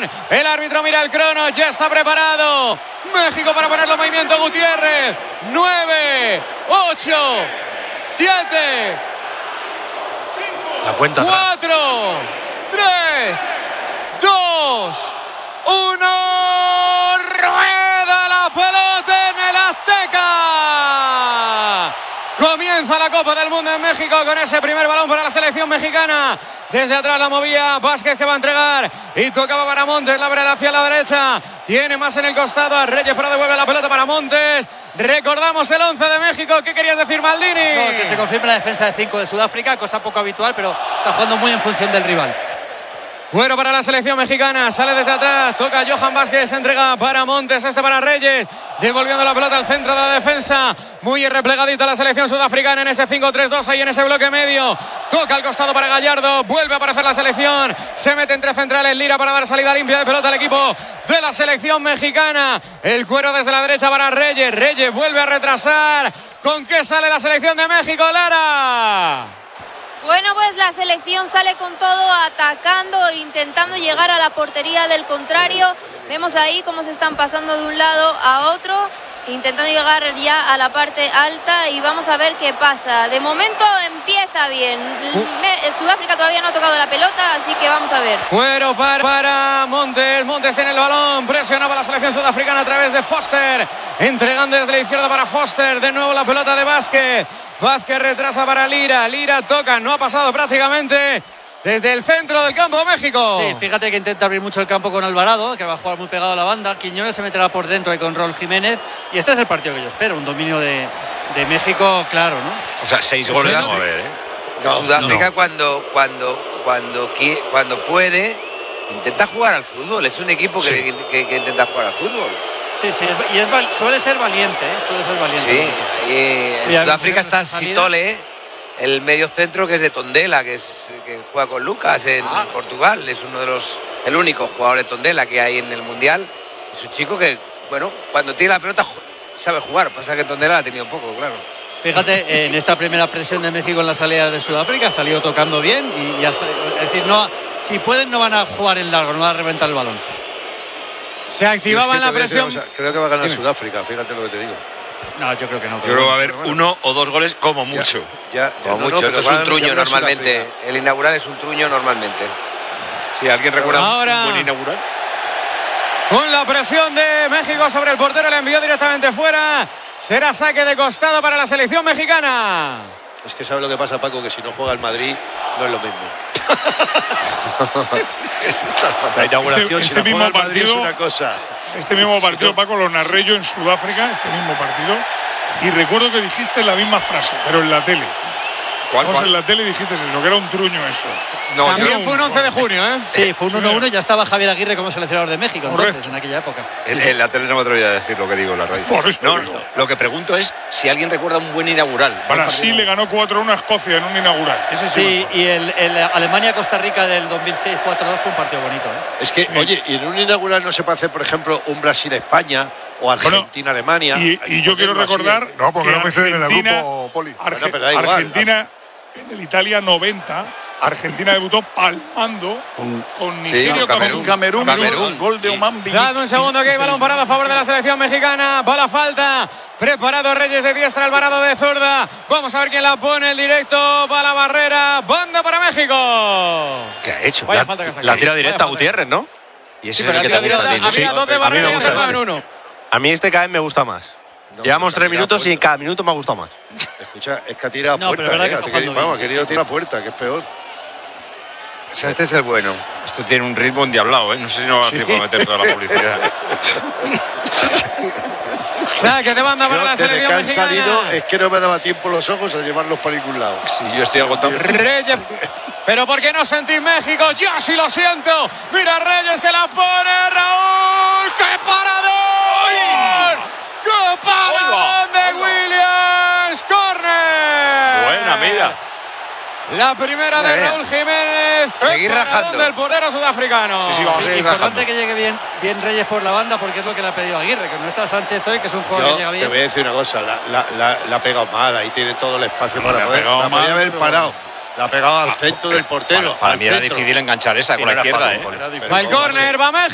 bien. El árbitro mira el crono, ya está preparado. México para ponerlo en movimiento. Gutiérrez. 9, 8, 7, la cuenta 4, 3, 2, 1. Rueda la pelota en el Azteca. Comienza la Copa del Mundo en México con ese primer balón para la selección mexicana. Desde atrás la movía Vázquez, que va a entregar y tocaba para Montes, la abre hacia la derecha, tiene más en el costado a Reyes, pero devuelve la pelota para Montes. Recordamos el 11 de México. ¿Qué querías decir, Maldini? No, que se confirma la defensa de 5 de Sudáfrica, cosa poco habitual, pero está jugando muy en función del rival. Cuero para la selección mexicana, sale desde atrás, toca Johan Vázquez, entrega para Montes, para Reyes, devolviendo la pelota al centro de la defensa, muy replegadita la selección sudafricana en ese 5-3-2, ahí en ese bloque medio, toca al costado para Gallardo, vuelve a aparecer la selección, se mete entre centrales Lira para dar salida limpia de pelota al equipo de la selección mexicana, el cuero desde la derecha para Reyes, Reyes vuelve a retrasar. ¿Con qué sale la selección de México, Lara? Bueno, pues la selección sale con todo, atacando, intentando llegar a la portería del contrario. Vemos ahí cómo se están pasando de un lado a otro, intentando llegar ya a la parte alta, y vamos a ver qué pasa. De momento empieza bien. Sudáfrica todavía no ha tocado la pelota, así que vamos a ver. Cuero para Montes. Montes tiene el balón, presionaba la selección sudafricana a través de Foster, entregando desde la izquierda para Foster. De nuevo la pelota de Vázquez. Vázquez retrasa para Lira. Lira toca, no ha pasado prácticamente desde el centro del campo de México. Sí, fíjate que intenta abrir mucho el campo con Alvarado, que va a jugar muy pegado a la banda. Quiñones se meterá por dentro ahí con Raúl Jiménez. Y este es el partido que yo espero, un dominio de México, claro, ¿no? O sea, 6 goles no va a haber, ¿eh? No, Sudáfrica cuando puede intenta jugar al fútbol. Es un equipo que intenta jugar al fútbol. Sí, suele ser valiente, ¿eh? Sí, y en Sudáfrica está Sitole, el medio centro, que es de Tondela, que juega con Lucas en Portugal. Es el único jugador de Tondela que hay en el Mundial. Es un chico que, bueno, cuando tiene la pelota sabe jugar. Pasa que Tondela la ha tenido poco, claro. Fíjate, en esta primera presión de México en la salida de Sudáfrica ha salido tocando bien y es decir, no, si pueden no van a jugar en largo, no van a reventar el balón. Se activaba en la presión. Creo que va a ganar Sudáfrica, fíjate lo que te digo. No, yo creo que no. Yo creo que va a haber 1 o 2 goles como mucho. Como mucho. Esto es un truño normalmente. El inaugural es un truño normalmente. Si alguien recuerda ahora, un buen inaugural. Con la presión de México sobre el portero, le envió directamente fuera. Será saque de costado para la selección mexicana. Es que sabe lo que pasa, Paco, que si no juega el Madrid no es lo mismo. La inauguración, si no juega el Madrid, es una cosa. Este mismo partido, Paco, lo narré yo en Sudáfrica, este mismo partido, y recuerdo que dijiste la misma frase, pero en la tele. ¿Cuál? En la tele dijiste eso, que era un truño eso. No, también fue un 11 de junio, ¿eh? Sí, fue un 1-1 y ya estaba Javier Aguirre como seleccionador de México, entonces, en aquella época. En la tele no me atrevería a decir lo que digo en la radio. No, lo que pregunto es si alguien recuerda un buen inaugural. Brasil le ganó 4-1 a Escocia en un inaugural. Sí, y el Alemania-Costa Rica del 2006 4-2 fue un partido bonito, ¿eh? Es que, oye, y en un inaugural no se puede hacer, por ejemplo, un Brasil-España o Argentina-Alemania. Y yo quiero recordar. No, porque no coinciden en el grupo, Poli. Argentina, en el Italia 90. Argentina debutó palmando con Nigeria, Camerún. Gol de Omambi. Dame un segundo, que hay balón parado a favor de la selección mexicana. Va la falta. Preparado Reyes de diestra, Alvarado de zurda. Vamos a ver quién la pone. El directo va a la barrera. Banda para México. ¿Qué ha hecho? Vaya falta que ha sacado. La tira directa a Gutiérrez, ¿no? Y ese es el que te gusta a ti. Había dos de barrera y acertado en uno. A mí este cada vez me gusta más. Llevamos 3 minutos y en cada minuto me ha gustado más. Escucha, es que ha tirado a puerta. Pero es verdad que ha querido tirar a puerta, que es peor. O sea, este es el bueno. Esto tiene un ritmo endiablado, ¿eh? No sé si no va a tiempo de meter toda la publicidad. Saque de banda para la selección mexicana. Salido, es que no me daba tiempo los ojos a llevarlos para ningún lado. Sí, yo estoy agotado. Reyes. Pero ¿por qué no sentís México? Yo sí lo siento. Mira Reyes que la pone. Raúl. ¡Qué parador! ¡Qué parador de Williams! ¡Corner! Buena, mira. La primera de Raúl Jiménez. Seguir rajando del portero sudafricano. Sí, vamos a seguir rajando. Importante que llegue bien Reyes por la banda, porque es lo que le ha pedido Aguirre, que no está Sánchez hoy, que es un jugador que llega bien. Te voy a decir una cosa, la ha pegado mal, ahí tiene todo el espacio para poder. La podía haber parado. La ha pegado al centro del portero. Para mí era difícil enganchar esa con la izquierda, ¿eh? Va el córner, va México.